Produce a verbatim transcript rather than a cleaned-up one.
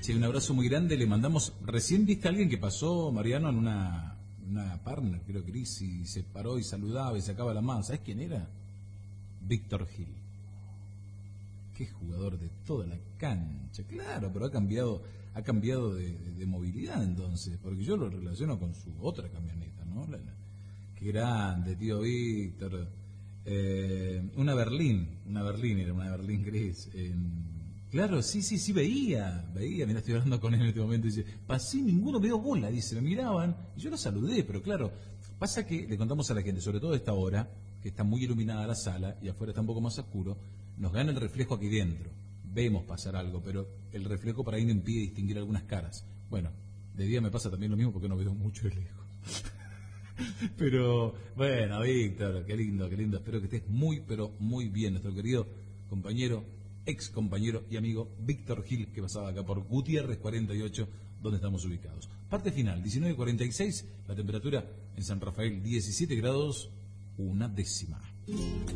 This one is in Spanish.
Sí, un abrazo muy grande, le mandamos, recién viste a alguien que pasó, Mariano, en una, una partner, creo que Cris, y se paró y saludaba y sacaba la mano. ¿Sabes quién era? Víctor Gil. Qué jugador de toda la cancha, claro, pero ha cambiado, ha cambiado de, de, de movilidad entonces, porque yo lo relaciono con su otra camioneta, ¿no? La, la, qué grande, tío Víctor. Eh, una Berlín, una Berlín, era una Berlín gris. En, claro, sí, sí, sí, veía, veía, mira, estoy hablando con él en este momento, dice, pasé, ninguno me dio bola, dice, me miraban, y yo lo saludé, pero claro, pasa que le contamos a la gente, sobre todo a esta hora, que está muy iluminada la sala y afuera está un poco más oscuro, nos gana el reflejo aquí dentro. Vemos pasar algo, pero el reflejo por ahí no impide distinguir algunas caras. Bueno, de día me pasa también lo mismo porque no veo mucho de lejos. Pero, bueno, Víctor, qué lindo, qué lindo. Espero que estés muy, pero muy bien. Nuestro querido compañero, ex compañero y amigo Víctor Gil, que pasaba acá por Gutiérrez cuarenta y ocho, donde estamos ubicados. Parte final, diecinueve cuarenta y seis, la temperatura en San Rafael diecisiete grados, una décima.